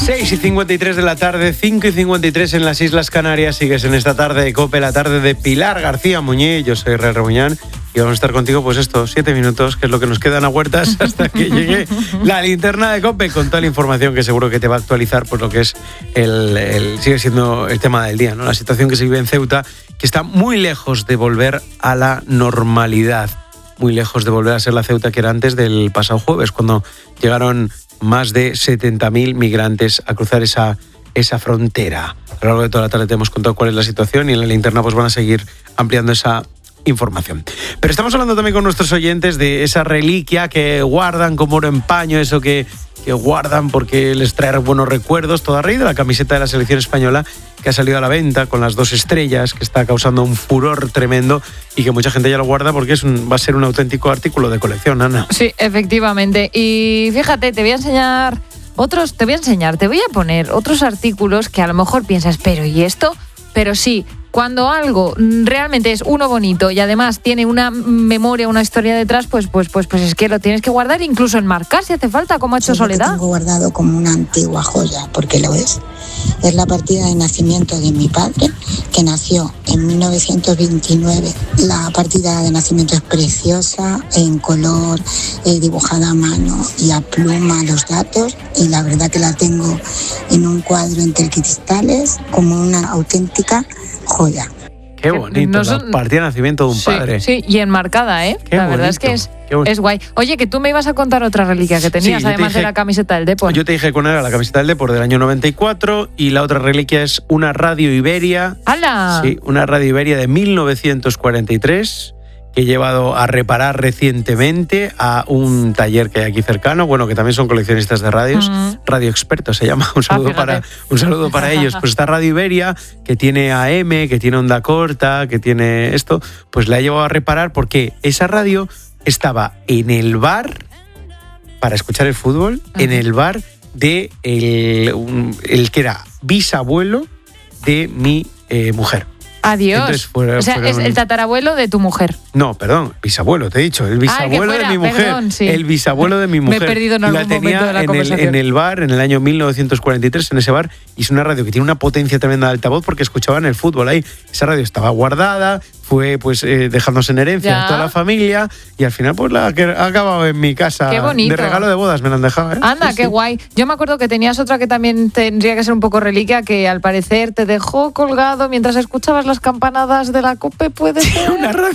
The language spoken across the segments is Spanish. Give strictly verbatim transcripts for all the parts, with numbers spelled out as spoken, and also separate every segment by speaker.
Speaker 1: seis y cincuenta y tres de la tarde, cinco y cincuenta y tres en las Islas Canarias. Sigues en esta tarde de COPE, la tarde de Pilar García Muñiz. Yo soy Real Rebuñán y vamos a estar contigo pues estos siete minutos, que es lo que nos quedan a huertas hasta que llegue la linterna de COPE con toda la información que seguro que te va a actualizar pues lo que es el, el sigue siendo el tema del día, ¿no? La situación que se vive en Ceuta, que está muy lejos de volver a la normalidad, muy lejos de volver a ser la Ceuta que era antes del pasado jueves, cuando llegaron más de setenta mil migrantes a cruzar esa, esa frontera. A lo largo de toda la tarde te hemos contado cuál es la situación y en la linterna pues van a seguir ampliando esa información. Pero estamos hablando también con nuestros oyentes de esa reliquia que guardan como oro en paño, eso que, que guardan porque les trae buenos recuerdos, todo a raíz de la camiseta de la selección española que ha salido a la venta con las dos estrellas, que está causando un furor tremendo y que mucha gente ya lo guarda porque es un, va a ser un auténtico artículo de colección, Ana.
Speaker 2: Sí, efectivamente. Y fíjate, te voy a enseñar otros, te voy a enseñar, te voy a poner otros artículos que a lo mejor piensas, pero ¿y esto? Pero sí, cuando algo realmente es uno bonito y además tiene una memoria, una historia detrás, pues pues pues pues es que lo tienes que guardar, incluso enmarcar si hace falta, como ha hecho
Speaker 3: Yo
Speaker 2: Soledad.
Speaker 3: Lo tengo guardado como una antigua joya, porque lo es. Es la partida de nacimiento de mi padre, que nació en mil novecientos veintinueve. La partida de nacimiento es preciosa, en color, eh, dibujada a mano y a pluma los datos, y la verdad que la tengo en un cuadro entre cristales como una auténtica joya.
Speaker 1: Qué bonito, no son... la partida de nacimiento de un
Speaker 2: sí,
Speaker 1: padre.
Speaker 2: Sí, y enmarcada, ¿eh?
Speaker 1: Qué
Speaker 2: la
Speaker 1: bonito,
Speaker 2: verdad es que es, es guay. Oye, que tú me ibas a contar otra reliquia que tenías, sí, además dije, de la camiseta del Depor.
Speaker 1: Yo te dije que una era la camiseta del Depor del año noventa y cuatro y la otra reliquia es una radio Iberia.
Speaker 2: ¡Hala!
Speaker 1: Sí, una radio Iberia de mil novecientos cuarenta y tres que he llevado a reparar recientemente a un taller que hay aquí cercano, bueno, que también son coleccionistas de radios, uh-huh. Radio Experto se llama, un saludo, ah, para, un saludo para ellos. Pues esta radio Iberia, que tiene A M, que tiene onda corta, que tiene esto, pues la he llevado a reparar porque esa radio estaba en el bar, para escuchar el fútbol, uh-huh. en el bar de el, un, el que era bisabuelo de mi eh, mujer.
Speaker 2: Adiós. Entonces, fuera, o sea, fueron... es el tatarabuelo de tu mujer.
Speaker 1: No, perdón, bisabuelo, te he dicho. El bisabuelo ah, el de mi mujer. Perdón, sí. El bisabuelo de mi mujer.
Speaker 2: Me he perdido en algún
Speaker 1: la tenía
Speaker 2: momento de la
Speaker 1: en
Speaker 2: conversación.
Speaker 1: El, en el bar, en el año mil novecientos cuarenta y tres, en ese bar. Y es una radio que tiene una potencia tremenda de altavoz porque escuchaban el fútbol ahí. Esa radio estaba guardada, fue pues eh, dejándose en herencia ya. a toda la familia. Y al final pues la ha acabado en mi casa.
Speaker 2: Qué bonito.
Speaker 1: De regalo de bodas me la han dejado, ¿eh?
Speaker 2: Anda,
Speaker 1: sí,
Speaker 2: qué
Speaker 1: sí.
Speaker 2: guay. Yo me acuerdo que tenías otra que también tendría que ser un poco reliquia, que al parecer te dejó colgado mientras escuchabas las campanadas de la COPE, ¿puede ser?
Speaker 1: Una radio.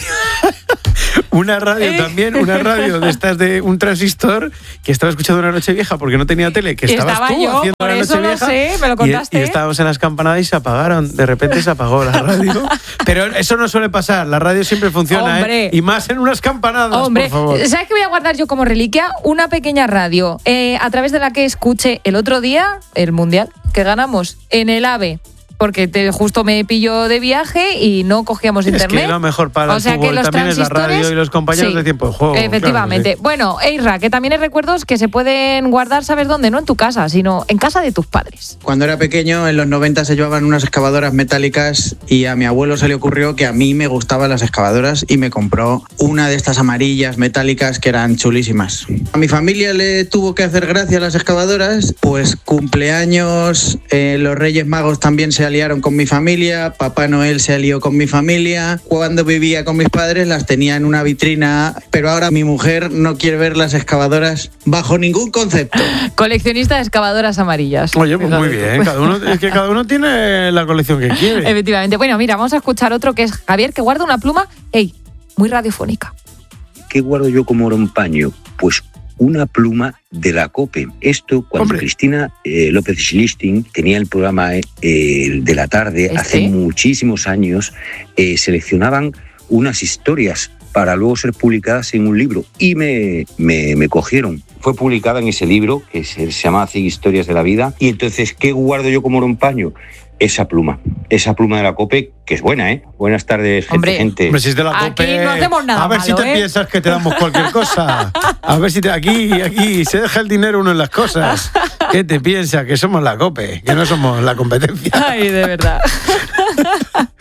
Speaker 1: Una radio ¿Eh? también, una radio de estas de un transistor que estaba escuchando una noche vieja porque no tenía tele, que estabas
Speaker 2: Estaba
Speaker 1: tú
Speaker 2: yo,
Speaker 1: haciendo
Speaker 2: por
Speaker 1: la
Speaker 2: eso
Speaker 1: noche
Speaker 2: lo
Speaker 1: vieja.
Speaker 2: sé, me lo contaste.
Speaker 1: Y, y estábamos en las campanadas y se apagaron, de repente se apagó la radio. Pero eso no suele pasar, la radio siempre funciona, ¿eh? Y más en unas campanadas,
Speaker 2: Hombre,
Speaker 1: por favor.
Speaker 2: ¿sabes qué voy a guardar yo como reliquia? Una pequeña radio, eh, a través de la que escuché el otro día el Mundial que ganamos en el AVE. Porque te, justo me pilló de viaje y no cogíamos internet.
Speaker 1: Es que lo mejor para
Speaker 2: o
Speaker 1: el
Speaker 2: sea
Speaker 1: fútbol
Speaker 2: que los
Speaker 1: también es la radio y los compañeros sí, de tiempo de juego.
Speaker 2: Efectivamente.
Speaker 1: Claro, sí.
Speaker 2: Bueno, Eira, que también hay recuerdos que se pueden guardar, ¿sabes dónde? No en tu casa, sino en casa de tus padres.
Speaker 4: Cuando era pequeño, en los noventa se llevaban unas excavadoras metálicas y a mi abuelo se le ocurrió que a mí me gustaban las excavadoras y me compró una de estas amarillas metálicas que eran chulísimas. A mi familia le tuvo que hacer gracia a las excavadoras, pues cumpleaños, eh, los Reyes Magos también se aliaron con mi familia. Familia, Papá Noel se alió con mi familia. Cuando vivía con mis padres las tenía en una vitrina, pero ahora mi mujer no quiere ver las excavadoras bajo ningún concepto.
Speaker 2: Coleccionista de excavadoras amarillas.
Speaker 1: Oye, pues muy bien, cada uno, es que cada uno tiene la colección que quiere.
Speaker 2: Efectivamente. Bueno, mira, vamos a escuchar otro que es Javier, que guarda una pluma, hey, muy radiofónica.
Speaker 5: ¿Qué guardo yo como oro en paño? Pues una pluma de la COPE. Esto cuando Hombre. Cristina eh, López Schlichting tenía el programa eh, de la tarde, ¿Este? hace muchísimos años, eh, seleccionaban unas historias para luego ser publicadas en un libro y me, me, me cogieron. Fue publicada en ese libro que se, se llama Cien Historias de la Vida. Y entonces, ¿qué guardo yo como oro en paño? Esa pluma, esa pluma de la COPE, que es buena, ¿eh? Buenas tardes, gente.
Speaker 2: Hombre,
Speaker 1: gente. Hombre, si es de la COPE,
Speaker 2: aquí no hacemos nada
Speaker 1: a ver
Speaker 2: malo,
Speaker 1: si te
Speaker 2: ¿eh?
Speaker 1: piensas que te damos cualquier cosa. A ver si te, aquí, aquí se deja el dinero uno en las cosas. ¿Qué te piensas? Que somos la COPE, que no somos la competencia.
Speaker 2: Ay, de verdad.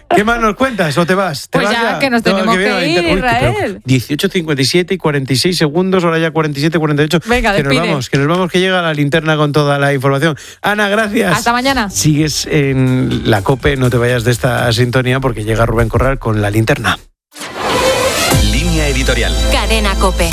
Speaker 1: ¿Qué más nos cuentas o te vas? ¿Te
Speaker 2: Pues
Speaker 1: vas
Speaker 2: ya,
Speaker 1: ya?
Speaker 2: que nos tenemos
Speaker 1: que
Speaker 2: que ir,
Speaker 1: Uy,
Speaker 2: Israel.
Speaker 1: pero dieciocho cincuenta y siete y cuarenta y seis segundos, ahora ya cuarenta y siete, cuarenta y ocho.
Speaker 2: Venga,
Speaker 1: que nos
Speaker 2: despide.
Speaker 1: vamos, que nos vamos, que llega la linterna con toda la información. Ana, gracias.
Speaker 2: Hasta mañana.
Speaker 1: Sigues en la COPE, no te vayas de esta sintonía porque llega Rubén Corral con la linterna.
Speaker 6: Línea editorial.
Speaker 7: Cadena COPE.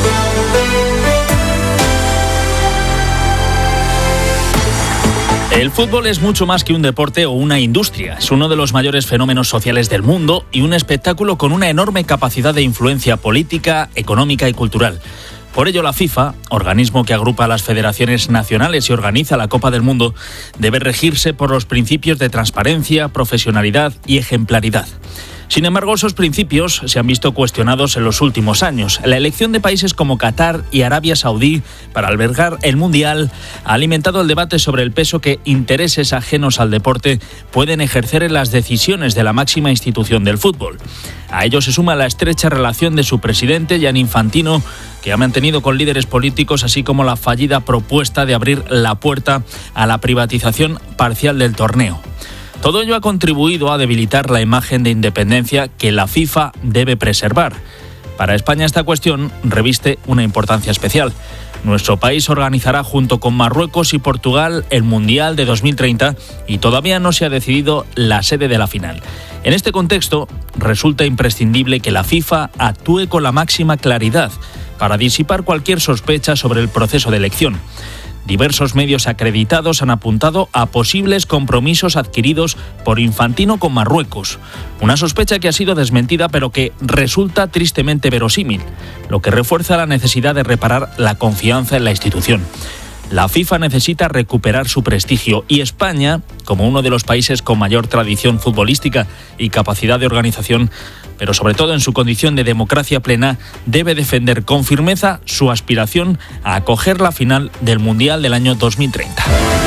Speaker 8: El fútbol es mucho más que un deporte o una industria. Es uno de los mayores fenómenos sociales del mundo y un espectáculo con una enorme capacidad de influencia política, económica y cultural. Por ello, la FIFA, organismo que agrupa a las federaciones nacionales y organiza la Copa del Mundo, debe regirse por los principios de transparencia, profesionalidad y ejemplaridad. Sin embargo, esos principios se han visto cuestionados en los últimos años. La elección de países como Qatar y Arabia Saudí para albergar el Mundial ha alimentado el debate sobre el peso que intereses ajenos al deporte pueden ejercer en las decisiones de la máxima institución del fútbol. A ello se suma la estrecha relación de su presidente, Gianni Infantino, que ha mantenido con líderes políticos, así como la fallida propuesta de abrir la puerta a la privatización parcial del torneo. Todo ello ha contribuido a debilitar la imagen de independencia que la FIFA debe preservar. Para España esta cuestión reviste una importancia especial. Nuestro país organizará junto con Marruecos y Portugal el Mundial de dos mil treinta y todavía no se ha decidido la sede de la final. En este contexto, resulta imprescindible que la FIFA actúe con la máxima claridad para disipar cualquier sospecha sobre el proceso de elección. Diversos medios acreditados han apuntado a posibles compromisos adquiridos por Infantino con Marruecos. Una sospecha que ha sido desmentida pero que resulta tristemente verosímil, lo que refuerza la necesidad de reparar la confianza en la institución. La FIFA necesita recuperar su prestigio y España, como uno de los países con mayor tradición futbolística y capacidad de organización, pero sobre todo en su condición de democracia plena, debe defender con firmeza su aspiración a acoger la final del Mundial del año dos mil treinta.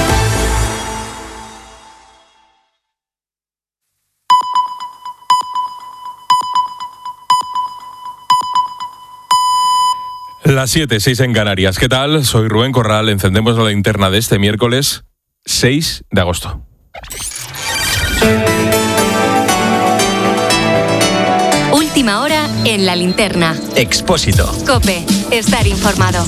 Speaker 9: Las siete, seis en Canarias. ¿Qué tal? Soy Rubén Corral. Encendemos la linterna de este miércoles seis de agosto.
Speaker 7: Última hora en la linterna.
Speaker 6: Expósito.
Speaker 7: COPE. Estar informado.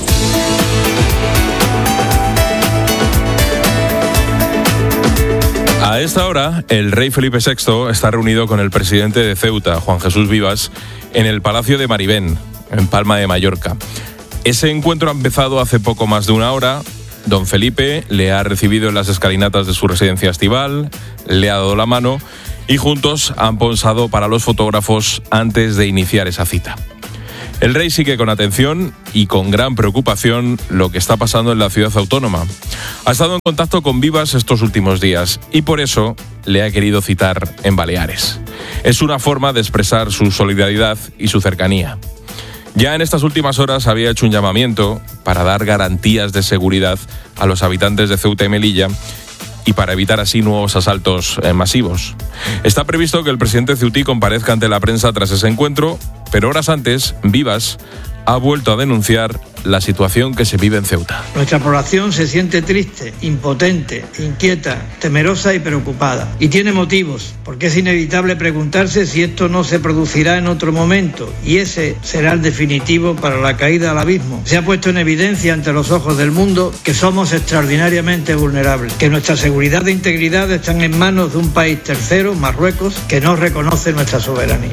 Speaker 9: A esta hora, el rey Felipe sexto está reunido con el presidente de Ceuta, Juan Jesús Vivas, en el Palacio de Maribén, en Palma de Mallorca. Ese encuentro ha empezado hace poco más de una hora. Don Felipe le ha recibido en las escalinatas de su residencia estival, le ha dado la mano y juntos han posado para los fotógrafos antes de iniciar esa cita. El rey sigue con atención y con gran preocupación lo que está pasando en la ciudad autónoma. Ha estado en contacto con Vivas estos últimos días y por eso le ha querido citar en Baleares. Es una forma de expresar su solidaridad y su cercanía. Ya en estas últimas horas había hecho un llamamiento para dar garantías de seguridad a los habitantes de Ceuta y Melilla y para evitar así nuevos asaltos eh, masivos. Está previsto que el presidente ceutí comparezca ante la prensa tras ese encuentro, pero horas antes, Vivas ha vuelto a denunciar la situación que se vive en Ceuta.
Speaker 10: Nuestra población se siente triste, impotente, inquieta, temerosa y preocupada. Y tiene motivos, porque es inevitable preguntarse si esto no se producirá en otro momento, y ese será el definitivo para la caída al abismo. Se ha puesto en evidencia ante los ojos del mundo que somos extraordinariamente vulnerables, que nuestra seguridad e integridad están en manos de un país tercero, Marruecos, que no reconoce nuestra soberanía.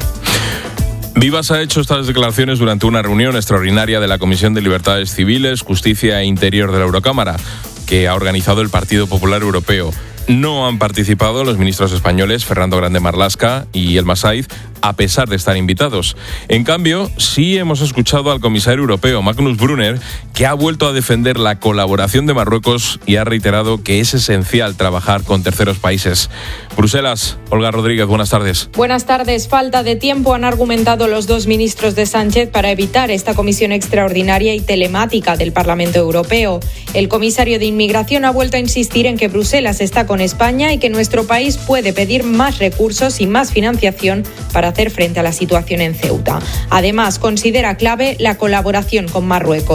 Speaker 9: Vivas ha hecho estas declaraciones durante una reunión extraordinaria de la Comisión de Libertades Civiles, Justicia e Interior de la Eurocámara, que ha organizado el Partido Popular Europeo. No han participado los ministros españoles Fernando Grande Marlaska y Elma Saiz, a pesar de estar invitados. En cambio, sí hemos escuchado al comisario europeo Magnus Brunner, que ha vuelto a defender la colaboración de Marruecos y ha reiterado que es esencial trabajar con terceros países. Bruselas, Olga Rodríguez, buenas tardes.
Speaker 11: Buenas tardes. Falta de tiempo han argumentado los dos ministros de Sánchez para evitar esta comisión extraordinaria y telemática del Parlamento Europeo. El comisario de Inmigración ha vuelto a insistir en que Bruselas está con España y que nuestro país puede pedir más recursos y más financiación para hacer frente a la situación en Ceuta. Además, considera clave la colaboración con Marruecos.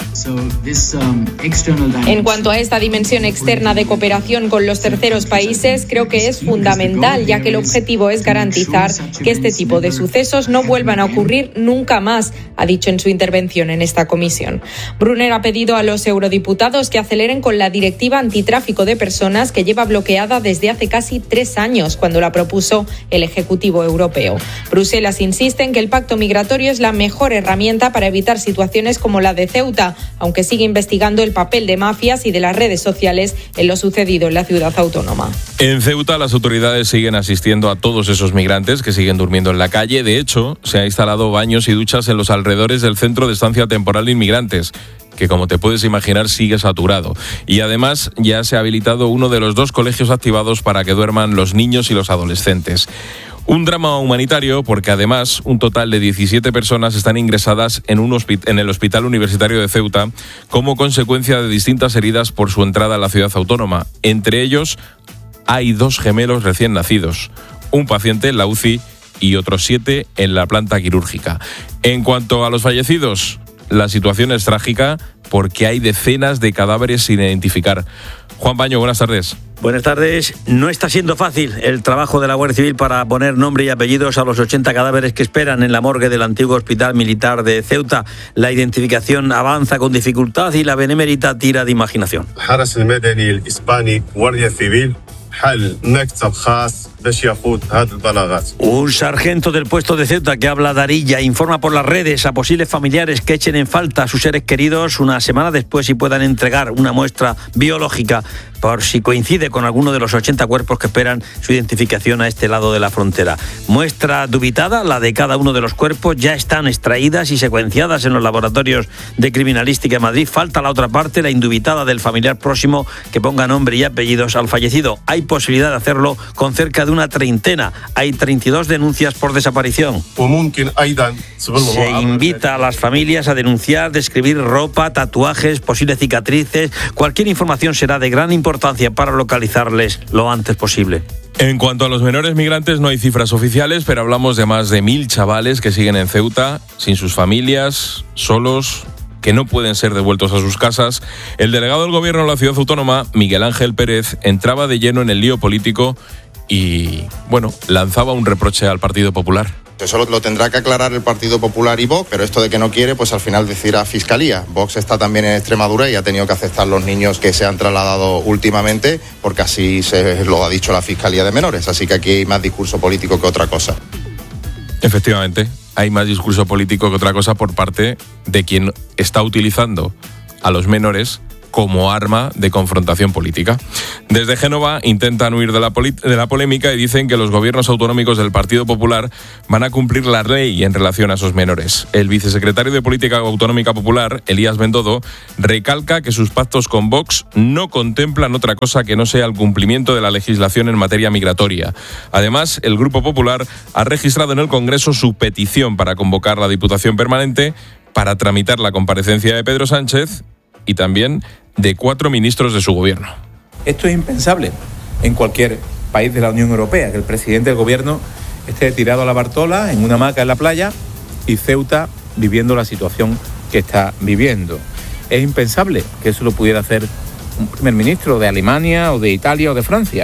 Speaker 11: En cuanto a esta dimensión externa de cooperación con los terceros países, creo que es fundamental, ya que el objetivo es garantizar que este tipo de sucesos no vuelvan a ocurrir nunca más, ha dicho en su intervención en esta comisión. Brunner ha pedido a los eurodiputados que aceleren con la directiva antitráfico de personas que lleva bloqueada desde hace casi tres años, cuando la propuso el Ejecutivo Europeo. Bruselas insiste en que el pacto migratorio es la mejor herramienta para evitar situaciones como la de Ceuta, aunque sigue investigando el papel de mafias y de las redes sociales en lo sucedido en la ciudad autónoma.
Speaker 9: En Ceuta, las autoridades siguen asistiendo a todos esos migrantes que siguen durmiendo en la calle. De hecho, se han instalado baños y duchas en los alrededores del centro de estancia temporal de inmigrantes, que como te puedes imaginar sigue saturado. Y además ya se ha habilitado uno de los dos colegios activados para que duerman los niños y los adolescentes. Un drama humanitario porque además un total de diecisiete personas están ingresadas en, un hospi- en el Hospital Universitario de Ceuta como consecuencia de distintas heridas por su entrada a la ciudad autónoma. Entre ellos hay dos gemelos recién nacidos, un paciente en la U C I y otros siete en la planta quirúrgica. En cuanto a los fallecidos, la situación es trágica porque hay decenas de cadáveres sin identificar. Juan Baño, buenas tardes.
Speaker 12: Buenas tardes. No está siendo fácil el trabajo de la Guardia Civil para poner nombre y apellidos a los ochenta cadáveres que esperan en la morgue del antiguo Hospital Militar de Ceuta. La identificación avanza con dificultad y la benemérita tira de imaginación.
Speaker 13: الحرس المدني الإسباني Guardia Civil حل مكتب خاص باش ياخذ هذه البلاغات.
Speaker 12: Un sargento del puesto de Ceuta que habla Darilla informa por las redes a posibles familiares que echen en falta a sus seres queridos una semana después y puedan entregar una muestra biológica por si coincide con alguno de los ochenta cuerpos que esperan su identificación a este lado de la frontera. Muestra dubitada, la de cada uno de los cuerpos, ya están extraídas y secuenciadas en los laboratorios de criminalística de Madrid. Falta la otra parte, la indubitada del familiar próximo que ponga nombre y apellidos al fallecido. Hay posibilidad de hacerlo con cerca de una treintena. Hay treinta y dos denuncias por desaparición. Se invita a las familias a denunciar, describir ropa, tatuajes, posibles cicatrices. Cualquier información será de gran importancia para localizarles lo antes posible.
Speaker 9: En cuanto a los menores migrantes, no hay cifras oficiales, pero hablamos de más de mil chavales que siguen en Ceuta, sin sus familias, solos, que no pueden ser devueltos a sus casas. El delegado del gobierno de la ciudad autónoma, Miguel Ángel Pérez, entraba de lleno en el lío político y, bueno, lanzaba un reproche al Partido Popular.
Speaker 14: Eso lo tendrá que aclarar el Partido Popular y Vox, pero esto de que no quiere, pues al final decirá Fiscalía. Vox está también en Extremadura y ha tenido que aceptar los niños que se han trasladado últimamente, porque así se lo ha dicho la Fiscalía de Menores. Así que aquí hay más discurso político que otra cosa.
Speaker 9: Efectivamente, hay más discurso político que otra cosa por parte de quien está utilizando a los menores como arma de confrontación política. Desde Génova intentan huir de la, de la polémica y dicen que los gobiernos autonómicos del Partido Popular van a cumplir la ley en relación a esos menores. El vicesecretario de Política Autonómica Popular, Elías Bendodo, recalca que sus pactos con Vox no contemplan otra cosa que no sea el cumplimiento de la legislación en materia migratoria. Además, el Grupo Popular ha registrado en el Congreso su petición para convocar la Diputación Permanente para tramitar la comparecencia de Pedro Sánchez y también de cuatro ministros de su gobierno.
Speaker 15: Esto es impensable en cualquier país de la Unión Europea, que el presidente del gobierno esté tirado a la Bartola en una hamaca en la playa y Ceuta viviendo la situación que está viviendo. Es impensable que eso lo pudiera hacer un primer ministro de Alemania o de Italia o de Francia.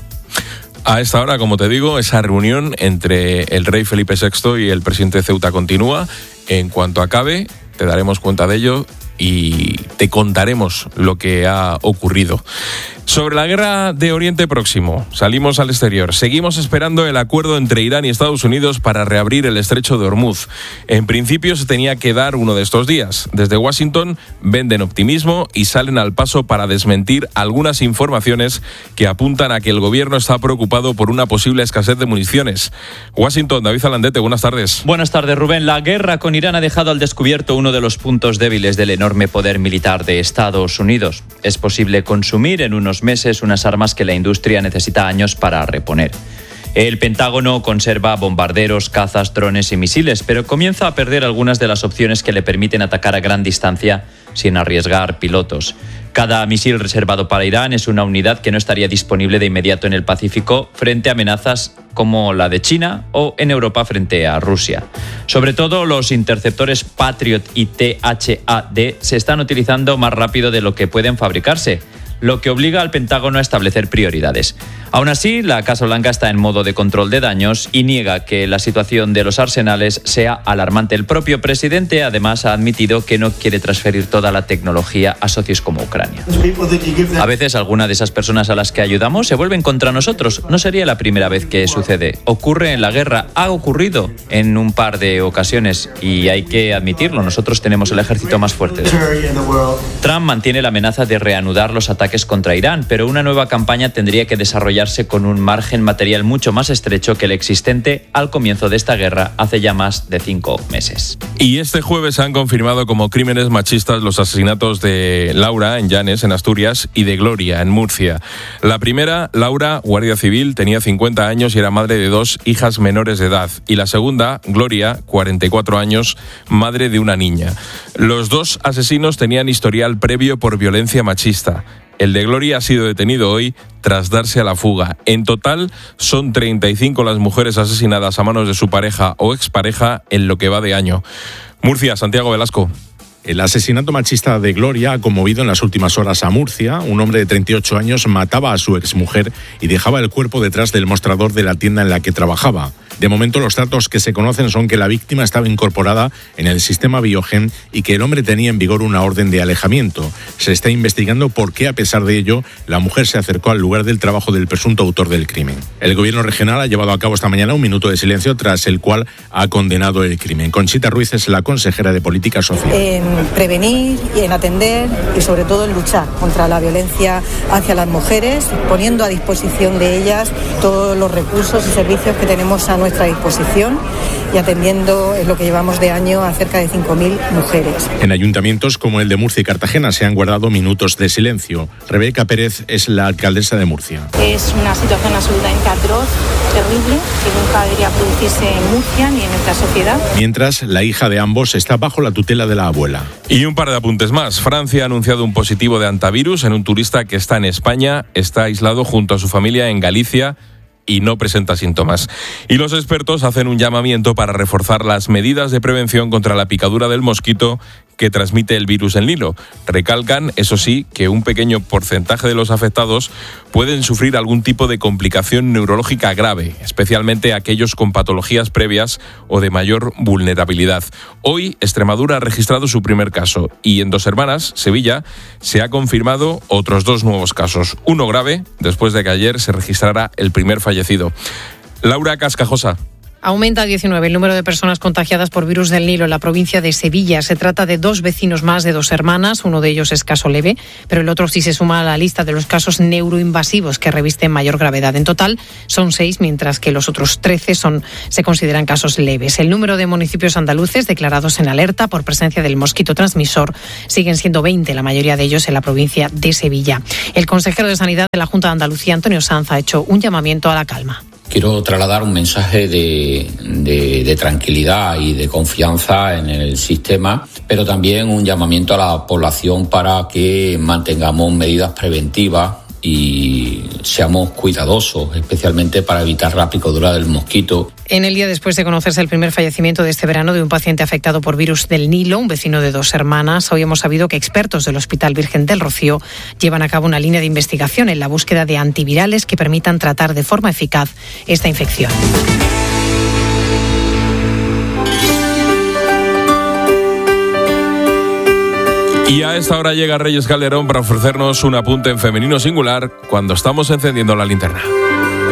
Speaker 9: A esta hora, como te digo, esa reunión entre el rey Felipe sexto y el presidente de Ceuta continúa. En cuanto acabe, te daremos cuenta de ello y te contaremos lo que ha ocurrido. Sobre la guerra de Oriente Próximo, salimos al exterior. Seguimos esperando el acuerdo entre Irán y Estados Unidos para reabrir el estrecho de Hormuz. En principio se tenía que dar uno de estos días. Desde Washington venden optimismo y salen al paso para desmentir algunas informaciones que apuntan a que el gobierno está preocupado por una posible escasez de municiones. Washington, David Alandete, buenas tardes.
Speaker 16: Buenas tardes, Rubén. La guerra con Irán ha dejado al descubierto uno de los puntos débiles del enorme poder militar de Estados Unidos. Es posible consumir en unos meses unas armas que la industria necesita años para reponer. El Pentágono conserva bombarderos, cazas, drones y misiles, pero comienza a perder algunas de las opciones que le permiten atacar a gran distancia sin arriesgar pilotos. Cada misil reservado para Irán es una unidad que no estaría disponible de inmediato en el Pacífico frente a amenazas como la de China o en Europa frente a Rusia. Sobre todo los interceptores Patriot y T H A D se están utilizando más rápido de lo que pueden fabricarse, lo que obliga al Pentágono a establecer prioridades. Aún así, la Casa Blanca está en modo de control de daños y niega que la situación de los arsenales sea alarmante. El propio presidente, además, ha admitido que no quiere transferir toda la tecnología a socios como Ucrania. A veces, alguna de esas personas a las que ayudamos se vuelven contra nosotros. No sería la primera vez que sucede. Ocurre en la guerra, ha ocurrido en un par de ocasiones y hay que admitirlo. Nosotros tenemos el ejército más fuerte del mundo. Trump mantiene la amenaza de reanudar los ataques contra Irán, pero una nueva campaña tendría que desarrollarse con un margen material mucho más estrecho que el existente al comienzo de esta guerra hace ya más de cinco meses.
Speaker 9: Y este jueves se han confirmado como crímenes machistas los asesinatos de Laura en Llanes, en Asturias, y de Gloria en Murcia. La primera, Laura, guardia civil, tenía cincuenta años y era madre de dos hijas menores de edad. Y la segunda, Gloria, cuarenta y cuatro años, madre de una niña. Los dos asesinos tenían historial previo por violencia machista. El de Gloria ha sido detenido hoy tras darse a la fuga. En total, son treinta y cinco las mujeres asesinadas a manos de su pareja o expareja en lo que va de año. Murcia, Santiago Velasco.
Speaker 17: El asesinato machista de Gloria ha conmovido en las últimas horas a Murcia. Un hombre de treinta y ocho años mataba a su exmujer y dejaba el cuerpo detrás del mostrador de la tienda en la que trabajaba. De momento, los datos que se conocen son que la víctima estaba incorporada en el sistema Biogen y que el hombre tenía en vigor una orden de alejamiento. Se está investigando por qué, a pesar de ello, la mujer se acercó al lugar del trabajo del presunto autor del crimen. El gobierno regional ha llevado a cabo esta mañana un minuto de silencio, tras el cual ha condenado el crimen. Conchita Ruiz es la consejera de Política Social.
Speaker 18: En prevenir y en atender y sobre todo en luchar contra la violencia hacia las mujeres, poniendo a disposición de ellas todos los recursos y servicios que tenemos a nuestra disposición y atendiendo en lo que llevamos de año a cerca de cinco mil mujeres.
Speaker 17: En ayuntamientos como el de Murcia y Cartagena se han guardado minutos de silencio. Rebeca Pérez es la alcaldesa de Murcia.
Speaker 19: Es una situación absolutamente atroz, terrible, que nunca debería producirse en Murcia ni en nuestra sociedad.
Speaker 17: Mientras, la hija de ambos está bajo la tutela de la abuela.
Speaker 9: Y un par de apuntes más. Francia ha anunciado un positivo de antivirus en un turista que está en España, está aislado junto a su familia en Galicia y no presenta síntomas. Y los expertos hacen un llamamiento para reforzar las medidas de prevención contra la picadura del mosquito que transmite el virus en Lilo. Recalcan, eso sí, que un pequeño porcentaje de los afectados pueden sufrir algún tipo de complicación neurológica grave, especialmente aquellos con patologías previas o de mayor vulnerabilidad. Hoy, Extremadura ha registrado su primer caso y en Dos Hermanas, Sevilla, se ha confirmado otros dos nuevos casos. Uno grave, después de que ayer se registrara el primer fallecido. Laura Cascajosa.
Speaker 20: Aumenta a diecinueve el número de personas contagiadas por virus del Nilo en la provincia de Sevilla. Se trata de dos vecinos más de Dos Hermanas. Uno de ellos es caso leve, pero el otro sí se suma a la lista de los casos neuroinvasivos que revisten mayor gravedad. En total son seis, mientras que los otros trece son, se consideran casos leves. El número de municipios andaluces declarados en alerta por presencia del mosquito transmisor siguen siendo veinte, la mayoría de ellos en la provincia de Sevilla. El consejero de Sanidad de la Junta de Andalucía, Antonio Sanz, ha hecho un llamamiento a la calma.
Speaker 21: Quiero trasladar un mensaje de, de, de tranquilidad y de confianza en el sistema, pero también un llamamiento a la población para que mantengamos medidas preventivas y seamos cuidadosos, especialmente para evitar la picadura del mosquito.
Speaker 20: En el día después de conocerse el primer fallecimiento de este verano de un paciente afectado por virus del Nilo, un vecino de Dos Hermanas, hoy hemos sabido que expertos del Hospital Virgen del Rocío llevan a cabo una línea de investigación en la búsqueda de antivirales que permitan tratar de forma eficaz esta infección.
Speaker 9: Y a esta hora llega Reyes Calderón para ofrecernos un apunte en femenino singular cuando estamos encendiendo la linterna.